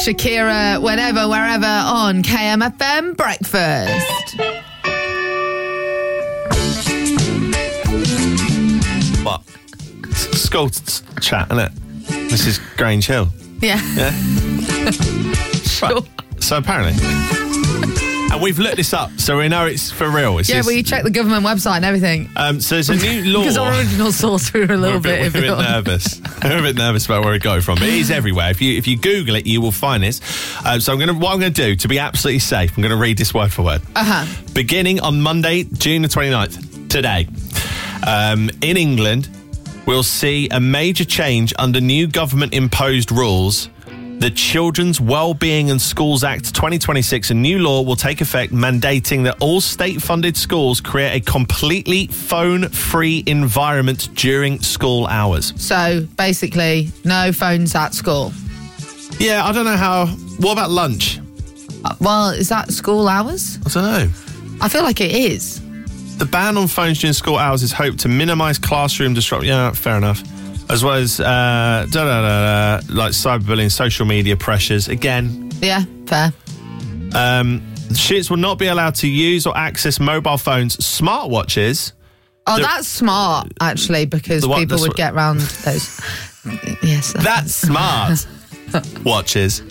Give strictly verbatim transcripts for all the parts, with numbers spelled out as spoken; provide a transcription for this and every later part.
Shakira, whenever, wherever on K M F M Breakfast. What? School t- chat, isn't it? This is Grange Hill. Yeah. Yeah? Sure. Right. So apparently. And we've looked this up, so we know it's for real. It's yeah, just, well, you check the government website and everything. Um, so there's a new law. Because our original source, we were a little we're a bit, bit... we're a bit nervous. We're a bit nervous about where it got from. But it is everywhere. If you if you Google it, you will find this. Uh, so I'm gonna what I'm going to do, to be absolutely safe, I'm going to read this word for word. Uh-huh. Beginning on Monday, June the twenty-ninth, today, um, in England, we'll see a major change under new government-imposed rules. The Children's Wellbeing and Schools Act twenty twenty-six, a new law will take effect mandating that all state-funded schools create a completely phone-free environment during school hours. So, basically, no phones at school. Yeah, I don't know how... What about lunch? Uh, well, is that school hours? I don't know. I feel like it is. The ban on phones during school hours is hoped to minimise classroom disruption. Yeah, fair enough. As well as uh, da, da, da, da, like cyberbullying, social media pressures. Again. Yeah, fair. Um, students will not be allowed to use or access mobile phones, smartwatches. Oh, the, that's smart, actually, because what, people would what, get round those. Yes. That's smart. Watches.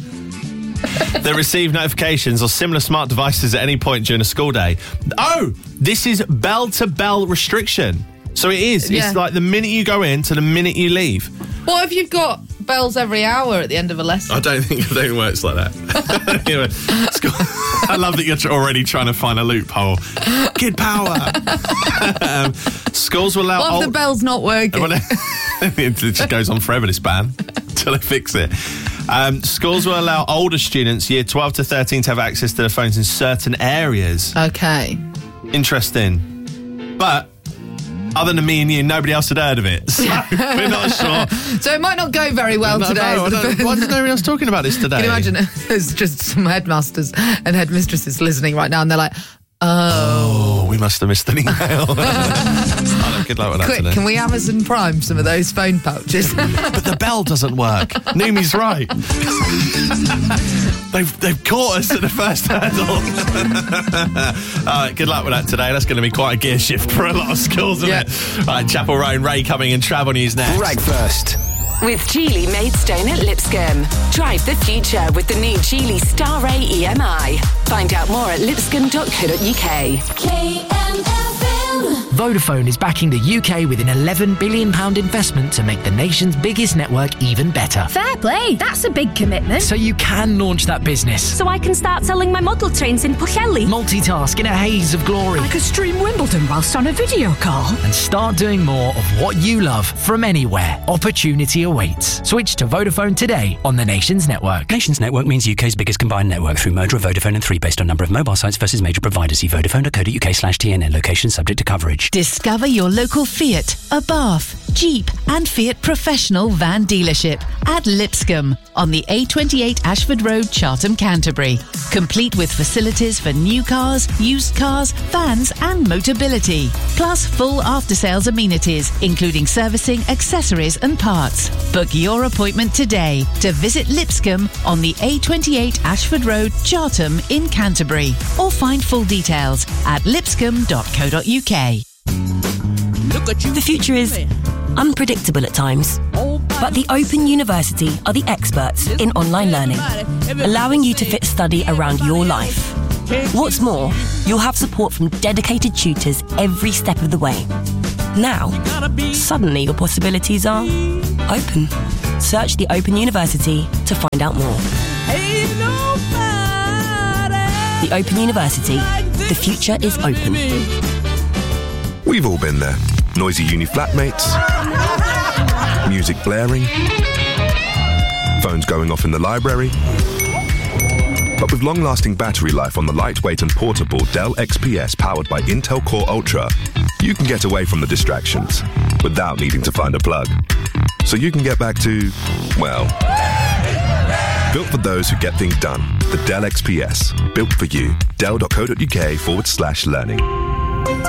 They receive notifications or similar smart devices at any point during a school day. Oh, this is bell-to-bell restriction. So it is. Yeah. It's like the minute you go in to the minute you leave. What if you've got bells every hour at the end of a lesson? I don't think, I don't think it works like that. Anyway, school, I love that you're already trying to find a loophole. Kid power. um, schools will allow... What if old, the bell's not working? it just goes on forever, this ban, until they fix it. Um, schools will allow older students, year twelve to thirteen, to have access to their phones in certain areas. Okay. Interesting. But... other than me and you, nobody else had heard of it. So we're not sure. So it might not go very well no, today. No, no. Why is nobody else talking about this today? Can you imagine there's just some headmasters and headmistresses listening right now and they're like, oh. Oh, we must have missed an email. Oh, good luck with that Quick, today. can we Amazon Prime some of those phone pouches? But the bell doesn't work. Numi's right. they've, they've caught us at the first hurdle. All right, good luck with that today. That's going to be quite a gear shift for a lot of schools, isn't Yeah. it? All right, Chapel Roan and Ray coming in Travel News next. Breakfast. With Geely Maidstone at Lipscomb. Drive the future with the new Geely Star Ray E M I. Find out more at lipscomb dot co dot uk. K M F M. Vodafone is backing the U K with an eleven billion pounds investment to make the nation's biggest network even better. Fair play, that's a big commitment. So you can launch that business. So I can start selling my model trains in Pwllheli. Multitask in a haze of glory. I could stream Wimbledon whilst on a video call. And start doing more of what you love from anywhere. Opportunity awaits. Switch to Vodafone today on the Nation's network. Nation's network means U K's biggest combined network through merger of Vodafone and three based on number of mobile sites versus major providers. See vodafone dot co dot uk slash T N N. Location subject to coverage. Discover your local Fiat, Abarth, Jeep and Fiat Professional van dealership at Lipscomb on the A twenty-eight Ashford Road, Chartham, Canterbury. Complete with facilities for new cars, used cars, vans and Motability. Plus full after-sales amenities, including servicing, accessories and parts. Book your appointment today to visit Lipscomb on the A twenty-eight Ashford Road, Chartham in Canterbury. Or find full details at lipscomb dot co dot uk. The future is unpredictable at times, but the Open University are the experts in online learning, allowing you to fit study around your life. What's more, you'll have support from dedicated tutors every step of the way. Now, suddenly your possibilities are open. Search the Open University to find out more. The Open University. The future is open. We've all been there. Noisy uni flatmates, music blaring, phones going off in the library. But with long-lasting battery life on the lightweight and portable Dell X P S powered by Intel Core Ultra, you can get away from the distractions without needing to find a plug. So you can get back to, well, built for those who get things done. The Dell X P S, built for you. Dell dot co dot uk forward slash learning.